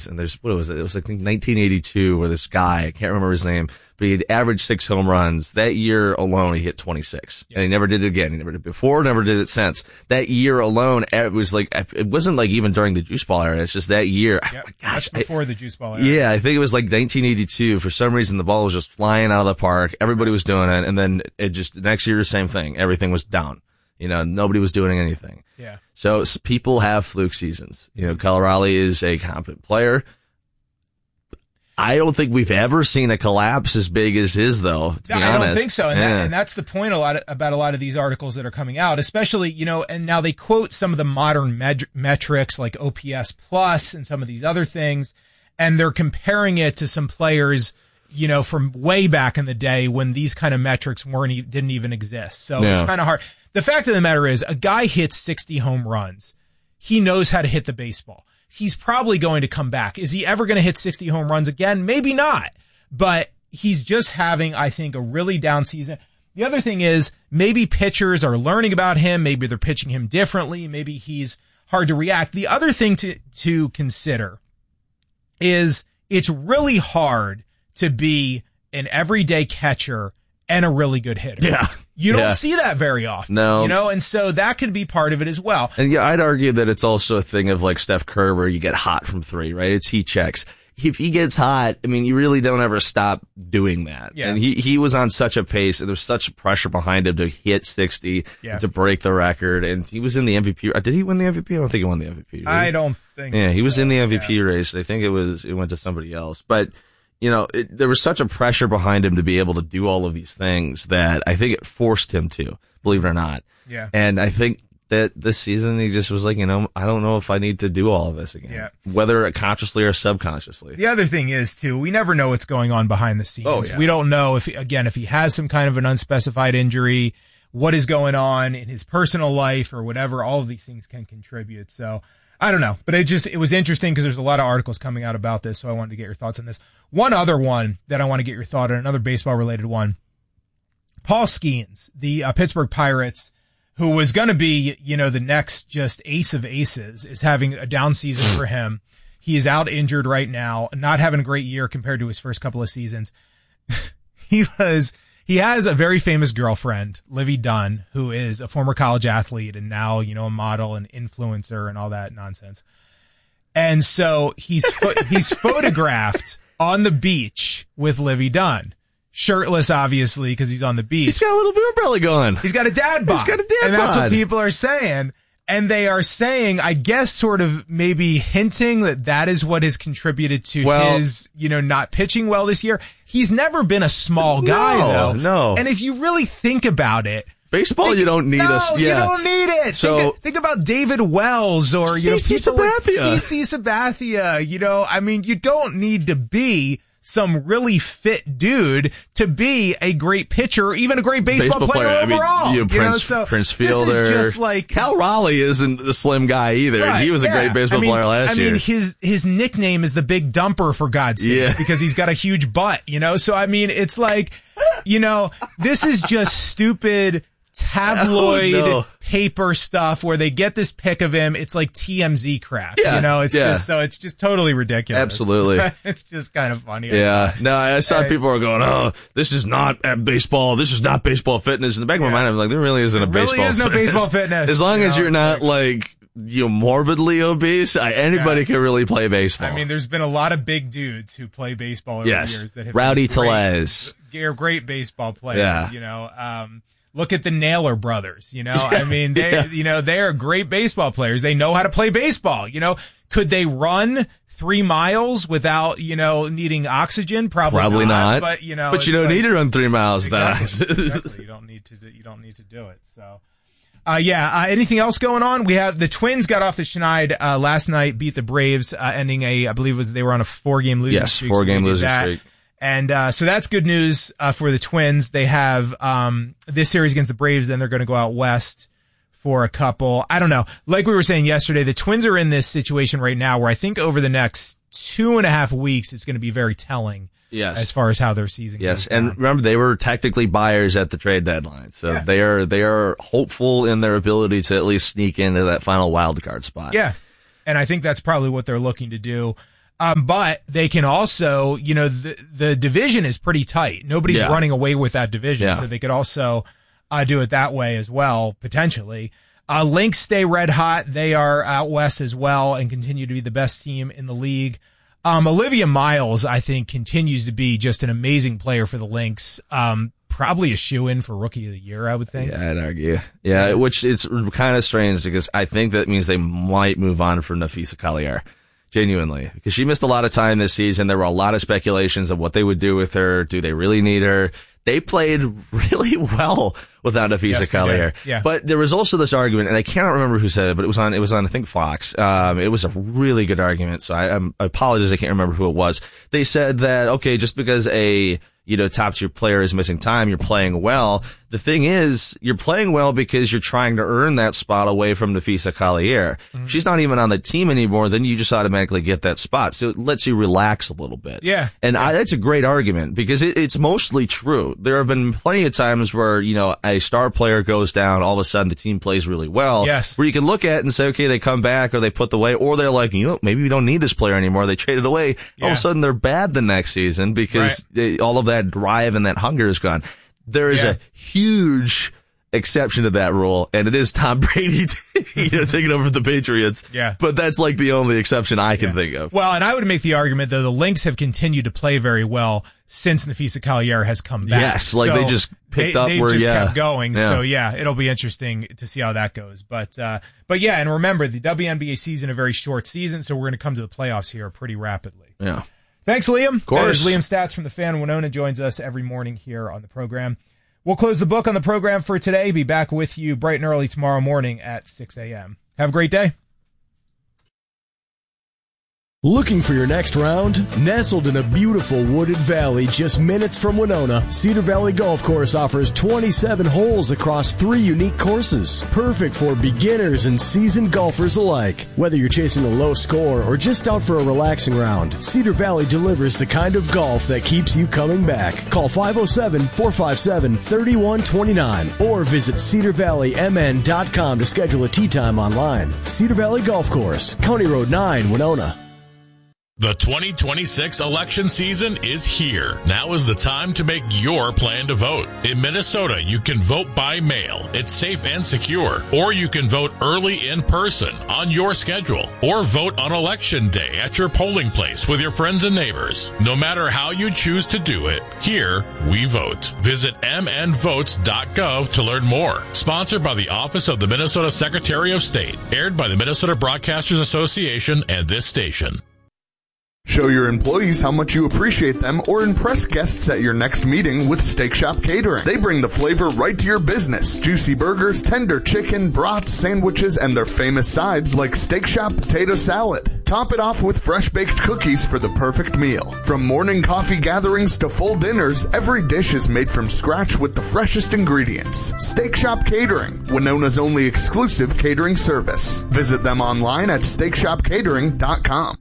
seasons, and what was it? It was like 1982 where this guy, I can't remember his name, but he had averaged 6 home runs. That year alone, he hit 26. And he never did it again. He never did it before, never did it since. That year alone, it was like, it wasn't like even during the juice ball era. It's just that year. Yep. Oh my gosh. That's before the juice ball era. Yeah, I think it was like 1982. For some reason, the ball was just flying out of the park. Everybody was doing it. And then it just, next year, the same thing. Everything was down. Nobody was doing anything. Yeah. So people have fluke seasons. Kyle Raleigh is a competent player. I don't think we've ever seen a collapse as big as his, though, to be honest. I don't think so. And that's the point about a lot of these articles that are coming out, especially, and now they quote some of the modern metrics like OPS plus and some of these other things, and they're comparing it to some players, from way back in the day when these kind of metrics didn't even exist. So It's kind of hard. The fact of the matter is, a guy hits 60 home runs. He knows how to hit the baseball. He's probably going to come back. Is he ever going to hit 60 home runs again? Maybe not. But he's just having, I think, a really down season. The other thing is, maybe pitchers are learning about him. Maybe they're pitching him differently. Maybe he's hard to react. The other thing to consider is it's really hard to be an everyday catcher and a really good hitter. Yeah. You don't see that very often. No. And so that could be part of it as well. And yeah, I'd argue that it's also a thing of like Steph Curry where you get hot from 3, right? It's heat checks. If he gets hot, I mean, you really don't ever stop doing that. Yeah. And he was on such a pace and there's such pressure behind him to hit 60 and to break the record. And he was in the MVP. Did he win the MVP? I don't think he won the MVP. I don't think. Yeah, he was in the MVP race. I think it went to somebody else. But there was such a pressure behind him to be able to do all of these things that I think it forced him to, believe it or not. Yeah. And I think that this season he just was like, I don't know if I need to do all of this again. Yeah. Whether consciously or subconsciously. The other thing is, too, we never know what's going on behind the scenes. Oh, yeah. We don't know if he has some kind of an unspecified injury, what is going on in his personal life or whatever. All of these things can contribute. So I don't know, but it was interesting because there's a lot of articles coming out about this. So I wanted to get your thoughts on this. One other one that I want to get your thought on, another baseball related one. Paul Skeens, the Pittsburgh Pirates, who was going to be, the next just ace of aces, is having a down season for him. He is out injured right now, not having a great year compared to his first couple of seasons. He has a very famous girlfriend, Livy Dunn, who is a former college athlete and now, a model and influencer and all that nonsense. And so he's photographed on the beach with Livy Dunn. Shirtless, obviously, because he's on the beach. He's got a little beer belly going. He's got a dad bod. He's got a dad bod. And that's what people are saying. And they are saying, I guess, sort of maybe hinting that is what has contributed to his, not pitching well this year. He's never been a small guy, though. No. And if you really think about it, baseball, you don't need us. No, you don't need it. So think about David Wells or CC people like Sabathia. CC Sabathia. You don't need to be some really fit dude to be a great pitcher or even a great baseball player overall. Prince Fielder. This is just like Cal Raleigh isn't a slim guy either. Right, he was a great baseball player last year. His nickname is the Big Dumper, for God's sakes, because he's got a huge butt, So, it's like, this is just stupid tabloid paper stuff where they get this pic of him. It's like TMZ crap, it's just totally ridiculous. Absolutely. It's just kind of funny. Yeah. No, I saw people are going, this is not baseball. This is not baseball fitness. In the back of my mind, I'm like, there really isn't a baseball fitness. There really is no baseball fitness. As long as you're not morbidly obese, anybody can really play baseball. There's been a lot of big dudes who play baseball over the years that have Rowdy Tellez. They're great baseball players, Look at the Naylor brothers, they are great baseball players. They know how to play baseball, Could they run 3 miles without, needing oxygen? Probably not. But you don't need to run 3 miles without oxygen. Exactly. You don't need to do it. So, anything else going on? We have the Twins got off the schneid, last night, beat the Braves, ending I believe they were on a 4-game losing streak. Yes, 4-game losing streak. And so that's good news for the Twins. They have this series against the Braves, then they're going to go out west for a couple. I don't know. Like we were saying yesterday, the Twins are in this situation right now where I think over the next 2.5 weeks it's going to be very telling as far as how their season goes down. And remember, they were technically buyers at the trade deadline. So they are hopeful in their ability to at least sneak into that final wild card spot. Yeah. And I think that's probably what they're looking to do. But they can also, the division is pretty tight. Nobody's running away with that division. So they could also do it that way as well, potentially. Lynx stay red hot. They are out west as well and continue to be the best team in the league. Olivia Miles, I think, continues to be just an amazing player for the Lynx. Probably a shoo-in for Rookie of the Year, I would think. Yeah, I'd argue. Yeah, which it's kind of strange because I think that means they might move on from Napheesa Collier. Genuinely. Because she missed a lot of time this season. There were a lot of speculations of what they would do with her. Do they really need her? They played really well without Napheesa Collier. Yeah. But there was also this argument, and I can't remember who said it, but it was on I think Fox. It was a really good argument, so I apologize, I can't remember who it was. They said that, okay, just because a top tier player is missing time, you're playing well. The thing is, you're playing well because you're trying to earn that spot away from Napheesa Collier. If she's not even on the team anymore, then you just automatically get that spot. So it lets you relax a little bit. Yeah. And that's a great argument because it's mostly true. There have been plenty of times where, a star player goes down, all of a sudden the team plays really well. Yes. Where you can look at it and say, okay, they come back or they put the way, or they're like, maybe we don't need this player anymore. They traded away. All of a sudden they're bad the next season because all of that drive and that hunger is gone. There is a huge exception to that rule, and it is Tom Brady, taking over the Patriots. Yeah. But that's like the only exception I can think of. Well, and I would make the argument that the Lynx have continued to play very well since Napheesa Collier has come back. Yes, like they just picked up they've where, just yeah. kept going. Yeah. So it'll be interesting to see how that goes. But yeah, and remember the WNBA season, a very short season, so we're going to come to the playoffs here pretty rapidly. Yeah. Thanks, Liam. Of course. Liam Stats from the Fan. Winona joins us every morning here on the program. We'll close the book on the program for today. Be back with you bright and early tomorrow morning at 6 a.m. Have a great day. Looking for your next round? Nestled in a beautiful wooded valley just minutes from Winona, Cedar Valley Golf Course offers 27 holes across 3 unique courses. Perfect for beginners and seasoned golfers alike. Whether you're chasing a low score or just out for a relaxing round, Cedar Valley delivers the kind of golf that keeps you coming back. Call 507-457-3129 or visit cedarvalleymn.com to schedule a tee time online. Cedar Valley Golf Course, County Road 9, Winona. The 2026 election season is here. Now is the time to make your plan to vote. In Minnesota, you can vote by mail. It's safe and secure. Or you can vote early in person on your schedule. Or vote on election day at your polling place with your friends and neighbors. No matter how you choose to do it, here we vote. Visit mnvotes.gov to learn more. Sponsored by the Office of the Minnesota Secretary of State. Aired by the Minnesota Broadcasters Association and this station. Show your employees how much you appreciate them or impress guests at your next meeting with Steak Shop Catering. They bring the flavor right to your business. Juicy burgers, tender chicken, brats, sandwiches, and their famous sides like Steak Shop Potato Salad. Top it off with fresh-baked cookies for the perfect meal. From morning coffee gatherings to full dinners, every dish is made from scratch with the freshest ingredients. Steak Shop Catering, Winona's only exclusive catering service. Visit them online at steakshopcatering.com.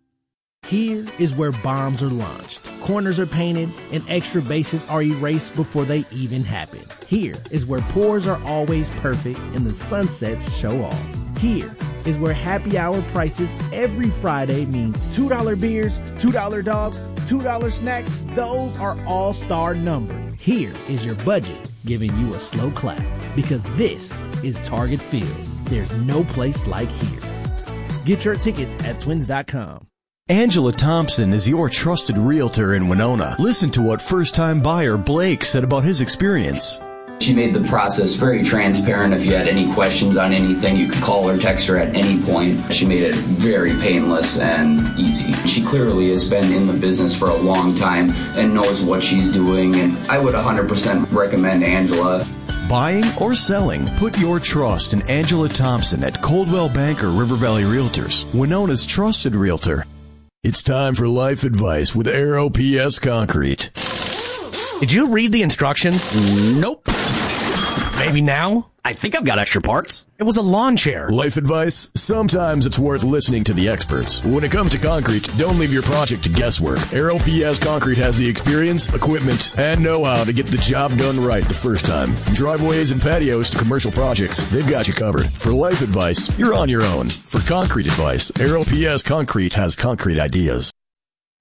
Here is where bombs are launched, corners are painted, and extra bases are erased before they even happen. Here is where pours are always perfect and the sunsets show off. Here is where happy hour prices every Friday mean $2 beers, $2 dogs, $2 snacks. Those are all-star numbers. Here is your budget giving you a slow clap because this is Target Field. There's no place like here. Get your tickets at twins.com. Angela Thompson is your trusted realtor in Winona. Listen to what first-time buyer Blake said about his experience. She made the process very transparent. If you had any questions on anything, you could call or text her at any point. She made it very painless and easy. She clearly has been in the business for a long time and knows what she's doing, and I would 100% recommend Angela. Buying or selling, put your trust in Angela Thompson at Coldwell Banker River Valley Realtors, Winona's trusted realtor. It's time for life advice with Aero PS Concrete. Did you read the instructions? Nope. Maybe now? I think I've got extra parts. It was a lawn chair. Life advice? Sometimes it's worth listening to the experts. When it comes to concrete, don't leave your project to guesswork. Aero PS Concrete has the experience, equipment, and know-how to get the job done right the first time. From driveways and patios to commercial projects, they've got you covered. For life advice, you're on your own. For concrete advice, Aero PS Concrete has concrete ideas.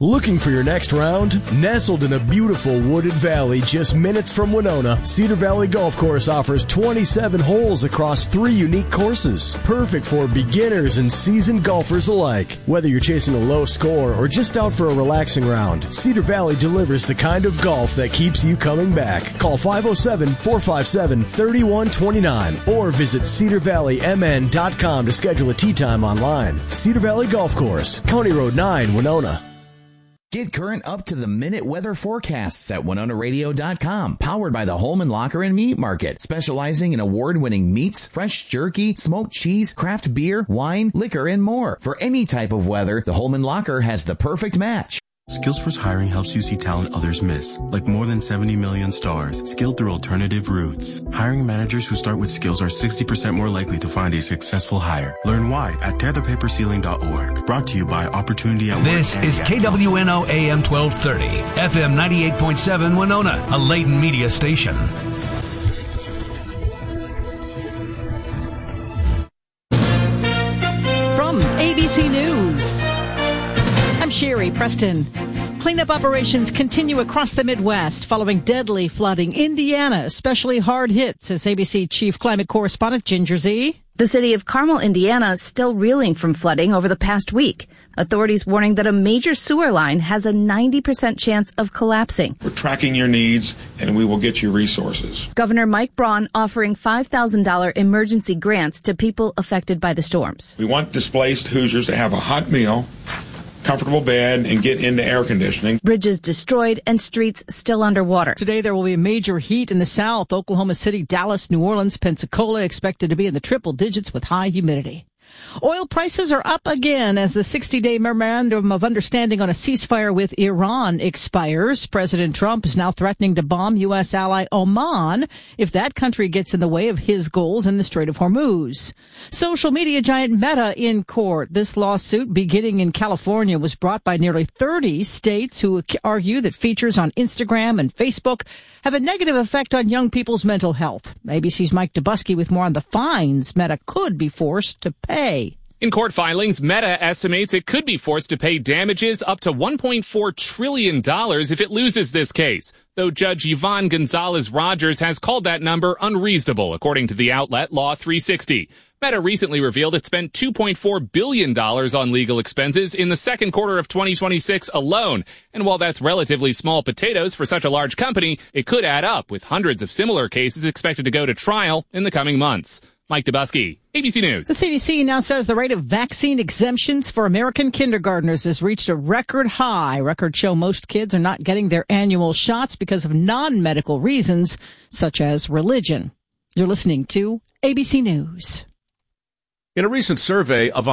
Looking for your next round? Nestled in a beautiful wooded valley just minutes from Winona, Cedar Valley Golf Course offers 27 holes across 3 unique courses. Perfect for beginners and seasoned golfers alike. Whether you're chasing a low score or just out for a relaxing round, Cedar Valley delivers the kind of golf that keeps you coming back. Call 507-457-3129 or visit cedarvalleymn.com to schedule a tee time online. Cedar Valley Golf Course, County Road 9, Winona. Get current up-to-the-minute weather forecasts at WinonaRadio.com. Powered by the Holman Locker and Meat Market. Specializing in award-winning meats, fresh jerky, smoked cheese, craft beer, wine, liquor, and more. For any type of weather, the Holman Locker has the perfect match. Skillsforce Hiring helps you see talent others miss, like more than 70 million stars, skilled through alternative routes. Hiring managers who start with skills are 60% more likely to find a successful hire. Learn why at tearthepaperceiling.org. Brought to you by Opportunity at Work. This is KWNO AM 1230, FM 98.7 Winona, a Layton media station. From ABC News, I'm Sherry Preston. Cleanup operations continue across the Midwest following deadly flooding. Indiana especially hard hit, says ABC Chief Climate Correspondent Ginger Z. The city of Carmel, Indiana, is still reeling from flooding over the past week. Authorities warning that a major sewer line has a 90% chance of collapsing. We're tracking your needs, and we will get you resources. Governor Mike Braun offering $5,000 emergency grants to people affected by the storms. We want displaced Hoosiers to have a hot meal, comfortable bed, and get into air conditioning. Bridges destroyed and streets still underwater. Today there will be major heat in the south. Oklahoma City, Dallas, New Orleans, Pensacola expected to be in the triple digits with high humidity. Oil prices are up again as the 60-day memorandum of understanding on a ceasefire with Iran expires. President Trump is now threatening to bomb U.S. ally Oman if that country gets in the way of his goals in the Strait of Hormuz. Social media giant Meta in court. This lawsuit, beginning in California, was brought by nearly 30 states who argue that features on Instagram and Facebook have a negative effect on young people's mental health. ABC's Mike Dubusky with more on the fines Meta could be forced to pay. In court filings, Meta estimates it could be forced to pay damages up to $1.4 trillion if it loses this case, though Judge Yvonne Gonzalez-Rogers has called that number unreasonable, according to the outlet Law 360. Meta recently revealed it spent $2.4 billion on legal expenses in the second quarter of 2026 alone. And while that's relatively small potatoes for such a large company, it could add up, with hundreds of similar cases expected to go to trial in the coming months. Mike Dubusky, ABC News. The CDC now says the rate of vaccine exemptions for American kindergartners has reached a record high. Records show most kids are not getting their annual shots because of non-medical reasons, such as religion. You're listening to ABC News. In a recent survey of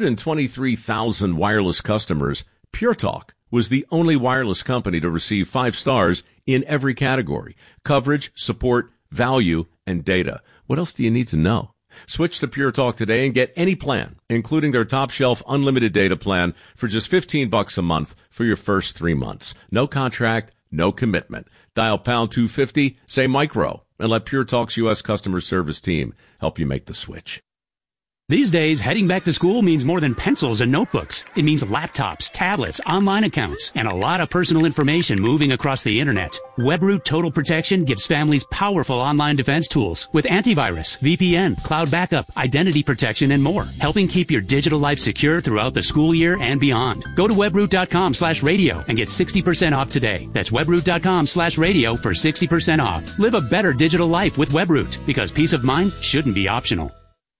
123,000 wireless customers, Pure Talk was the only wireless company to receive 5 stars in every category: coverage, support, value, and data. What else do you need to know? Switch to Pure Talk today and get any plan, including their top shelf unlimited data plan, for just $15 a month for your first 3 months. No contract, no commitment. Dial pound 250, say micro, and let Pure Talk's U.S. customer service team help you make the switch. These days, heading back to school means more than pencils and notebooks. It means laptops, tablets, online accounts, and a lot of personal information moving across the internet. WebRoot Total Protection gives families powerful online defense tools with antivirus, VPN, cloud backup, identity protection, and more, helping keep your digital life secure throughout the school year and beyond. Go to webroot.com/radio and get 60% off today. That's webroot.com/radio for 60% off. Live a better digital life with WebRoot, because peace of mind shouldn't be optional.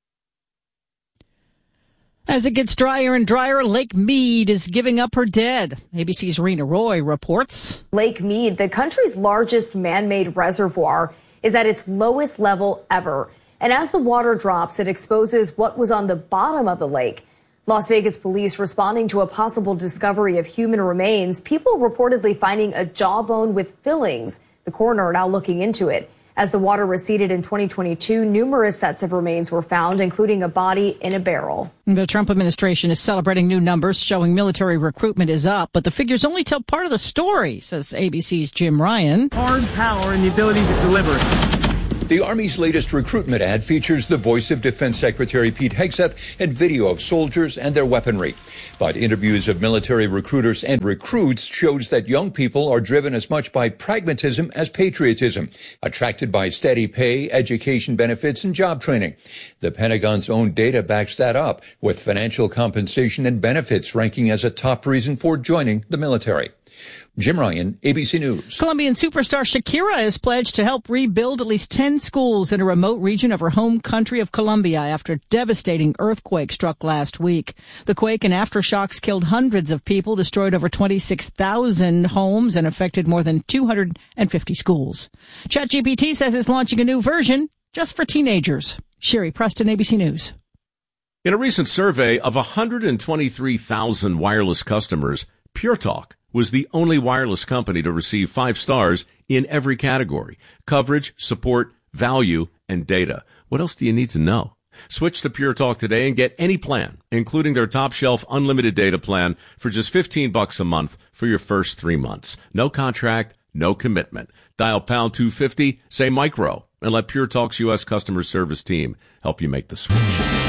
As it gets drier and drier, Lake Mead is giving up her dead. ABC's Rena Roy reports. Lake Mead, the country's largest man-made reservoir, is at its lowest level ever. And as the water drops, it exposes what was on the bottom of the lake. Las Vegas police responding to a possible discovery of human remains. People reportedly finding a jawbone with fillings. The coroner are now looking into it. As the water receded in 2022, numerous sets of remains were found, including a body in a barrel. The Trump administration is celebrating new numbers showing military recruitment is up, but the figures only tell part of the story, says ABC's Jim Ryan. Hard power and the ability to deliver it. The Army's latest recruitment ad features the voice of Defense Secretary Pete Hegseth and video of soldiers and their weaponry. But interviews of military recruiters and recruits shows that young people are driven as much by pragmatism as patriotism, attracted by steady pay, education benefits, and job training. The Pentagon's own data backs that up, with financial compensation and benefits ranking as a top reason for joining the military. Jim Ryan, ABC News. Colombian superstar Shakira is pledged to help rebuild at least 10 schools in a remote region of her home country of Colombia after a devastating earthquake struck last week. The quake and aftershocks killed hundreds of people, destroyed over 26,000 homes, and affected more than 250 schools. ChatGPT says it's launching a new version just for teenagers. Sherry Preston, ABC News. In a recent survey of 123,000 wireless customers, Pure Talk was the only wireless company to receive 5 stars in every category: coverage, support, value, and data. What else do you need to know? Switch to Pure Talk today and get any plan, including their top shelf unlimited data plan, for just $15 a month for your first 3 months. No contract, no commitment. Dial pound 250, say micro, and let Pure Talk's U.S. customer service team help you make the switch.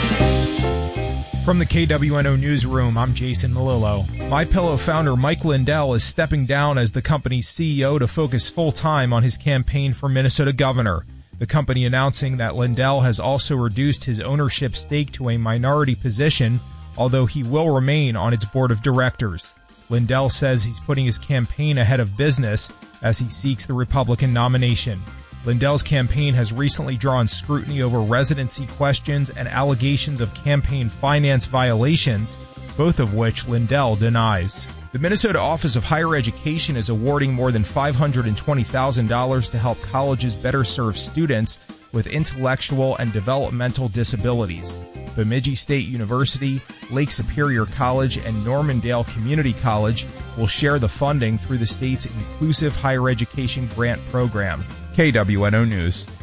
From the KWNO Newsroom, I'm Jason Melillo. MyPillow founder Mike Lindell is stepping down as the company's CEO to focus full-time on his campaign for Minnesota governor. The company announcing that Lindell has also reduced his ownership stake to a minority position, although he will remain on its board of directors. Lindell says he's putting his campaign ahead of business as he seeks the Republican nomination. Lindell's campaign has recently drawn scrutiny over residency questions and allegations of campaign finance violations, both of which Lindell denies. The Minnesota Office of Higher Education is awarding more than $520,000 to help colleges better serve students with intellectual and developmental disabilities. Bemidji State University, Lake Superior College, and Normandale Community College will share the funding through the state's Inclusive Higher Education Grant Program. KWNO News.